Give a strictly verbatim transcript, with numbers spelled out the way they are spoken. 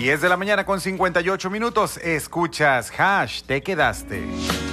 diez de la mañana con cincuenta y ocho minutos. Escuchas Hash, te quedaste.